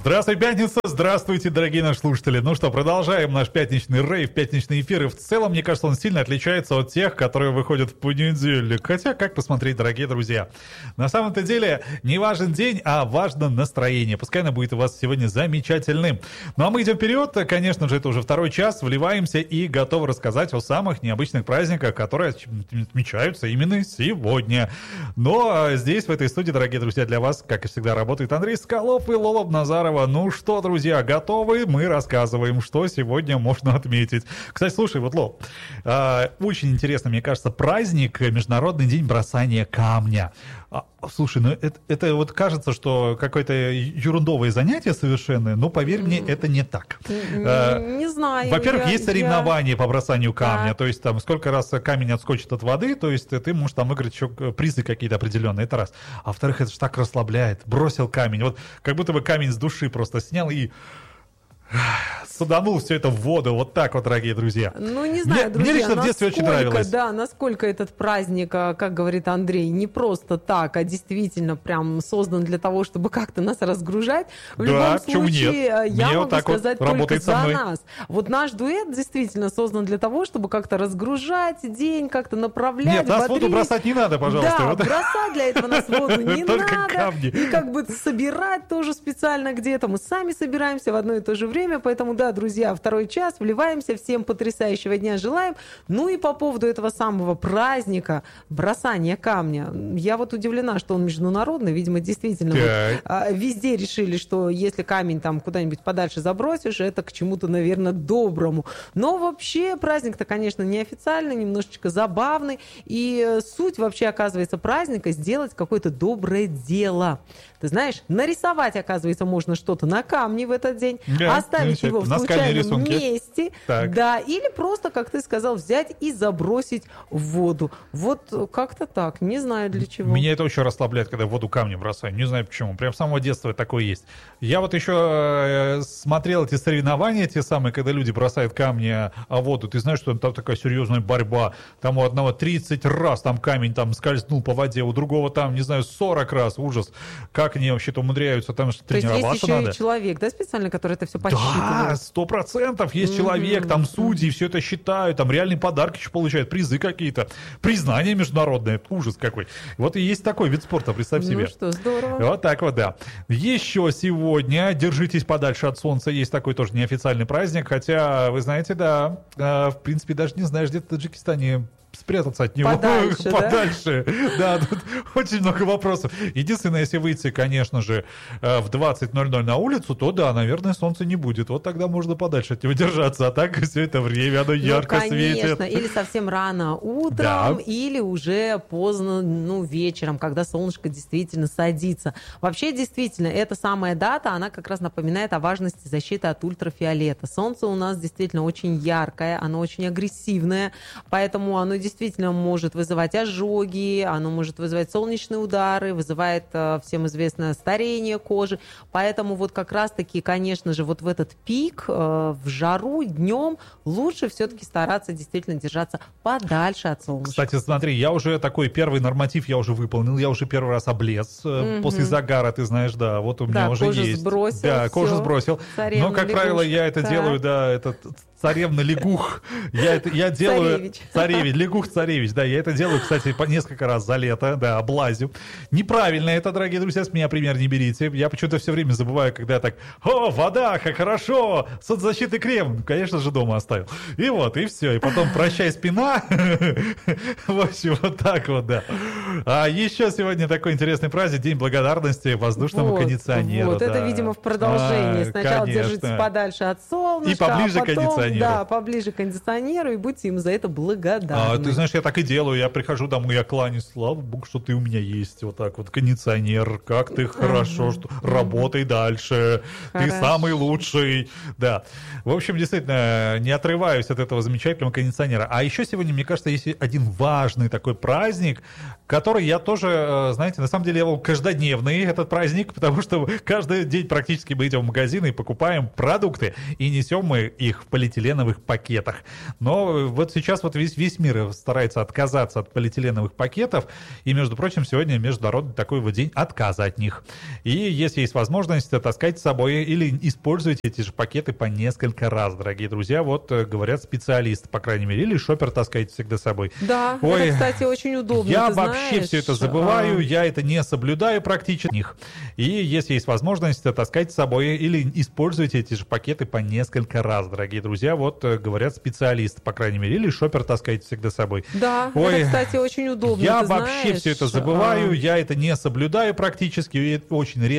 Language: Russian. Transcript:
Здравствуй, пятница! Здравствуйте, дорогие наши слушатели! Ну что, продолжаем наш пятничный рейв, пятничный эфир. И в целом, мне кажется, он сильно отличается от тех, которые выходят в понедельник. Хотя, как посмотреть, дорогие друзья? На самом-то деле, не важен день, а важно настроение. Пускай оно будет у вас сегодня замечательным. Ну а мы идем вперед. Конечно же, это уже второй час. Вливаемся и готовы рассказать о самых необычных праздниках, которые отмечаются именно сегодня. Но здесь, в этой студии, дорогие друзья, для вас, как и всегда, работает Андрей Скалов и Лола Назарова. Ну что, друзья, готовы? Мы рассказываем, что сегодня можно отметить. Кстати, слушай, вот, Лол, очень интересно, мне кажется, праздник Международный день бросания камня. Слушай, ну это вот кажется, что какое-то ерундовое занятие совершенно, но поверь мне, это не так. Не знаю. Во-первых, есть соревнования по бросанию камня, то есть там сколько раз камень отскочит от воды, то есть ты можешь там выиграть еще призы какие-то определенные, это раз. А во-вторых, это же так расслабляет. Бросил камень, вот как будто бы камень с души просто снял и саданул все это в воду, вот так вот, дорогие друзья. Ну, не знаю, друзья, мне лично в детстве очень нравилось. Да, насколько этот праздник, как говорит Андрей, не просто так, а действительно прям создан для того, чтобы как-то нас разгружать. В любом случае, я могу сказать только за нас. Вот наш дуэт действительно создан для того, чтобы как-то разгружать день, как-то направлять. Нет, нас в воду бросать не надо, пожалуйста. Да, бросать для этого нас в воду не надо. Камни. И как бы собирать тоже специально где-то. Мы сами собираемся в одно и то же время, поэтому, да, друзья, второй час, вливаемся, всем потрясающего дня желаем. Ну и по поводу этого самого праздника бросания камня, я вот удивлена, что он международный, видимо, действительно вот, везде решили, что если камень там куда-нибудь подальше забросишь, это к чему-то, наверное, доброму. Но вообще праздник-то, конечно, неофициальный, немножечко забавный, и суть вообще, оказывается, праздника сделать какое-то доброе дело. Ты знаешь, нарисовать, оказывается, можно что-то на камне в этот день, оставить его в случайном месте, да, или просто, как ты сказал, взять и забросить в воду. Вот как-то так, не знаю для чего. Меня это очень расслабляет, когда в воду камни бросаю, не знаю почему, прям с самого детства такое есть. Я вот еще смотрел эти соревнования, те самые, когда люди бросают камни в воду, ты знаешь, что там такая серьезная борьба, там у одного 30 раз там камень там скользнул по воде, у другого там, не знаю, 40 раз, ужас. Как они вообще-то умудряются, там что тренироваться есть еще надо. И человек, да, специально, который это все подсчитывает? Да, 100% есть человек, там судьи все это считают, там реальные подарки еще получают, призы какие-то, признание международное, ужас какой. Вот и есть такой вид спорта, представь себе. Ну что, здорово. Вот так вот, да. Еще сегодня, держитесь подальше от солнца, есть такой тоже неофициальный праздник, хотя, вы знаете, да, в принципе, даже не знаешь, где-то в Таджикистане спрятаться от него подальше. Да, тут очень много вопросов. Единственное, если выйти, конечно же, в 20:00 на улицу, то да, наверное, солнца не будет. Вот тогда можно подальше от него держаться. А так все это время оно ярко светит. Конечно, или совсем рано утром, или уже поздно, вечером, когда солнышко действительно садится. Вообще, действительно, эта самая дата, она как раз напоминает о важности защиты от ультрафиолета. Солнце у нас действительно очень яркое, оно очень агрессивное, поэтому оно действительно может вызывать ожоги, оно может вызывать солнечные удары, вызывает всем известное старение кожи. Поэтому вот как раз-таки, конечно же, вот в этот пик, в жару, днем лучше все-таки стараться действительно держаться подальше от солнца. Кстати, смотри, я уже такой первый норматив я уже выполнил, я уже первый раз облез после загара, ты знаешь, да, вот у меня уже есть. Сбросил, да, кожу сбросил. Но, как правило, я это делаю, да, этот царевна-лягух. Я делаю... Царевич, лягух-царевич, да, я это делаю, кстати, несколько раз за лето, да, облазю. Неправильно это, дорогие друзья, с меня пример не берите. Я почему-то все время забываю, когда я так, вода, как хорошо, соцзащитный крем, конечно же, дома оставил. И вот, и все, и потом прощай, спина. В общем, вот так вот, да. А еще сегодня такой интересный праздник, День благодарности воздушному кондиционеру. Вот, это, видимо, в продолжении. Сначала держитесь подальше от солнышка, и поближе к кондиционеру. Да, поближе к кондиционеру, и будьте им за это благодарны. Ты знаешь, я так и делаю. Я прихожу домой, я кланяюсь. Слава богу, что ты у меня есть. Вот так вот, кондиционер. Как ты хорошо, что работай дальше. Ты самый лучший. Да. В общем, действительно, не отрываюсь от этого замечательного кондиционера. А еще сегодня, мне кажется, есть один важный такой праздник, который я тоже, знаете, на самом деле его каждодневный, этот праздник, потому что каждый день практически мы идем в магазин и покупаем продукты. И несем мы их в полиэтиленовых полиэтиленовых пакетах. Но вот сейчас вот весь мир старается отказаться от полиэтиленовых пакетов, и, между прочим, сегодня международный такой вот день отказа от них. И если есть возможность, таскать с собой или использовать эти же пакеты по несколько раз, дорогие друзья, вот говорят специалисты, по крайней мере, или шопер таскайте всегда с собой. Да, это, кстати, очень удобно. Я вообще все это забываю, я это не соблюдаю практически. И если есть возможность, таскать с собой или использовать эти же пакеты по несколько раз, дорогие друзья, вот говорят специалисты, по крайней мере, или шопер таскайте всегда с собой. Да, это, кстати, очень удобно. Я вообще все это забываю, я это не соблюдаю практически, и очень редко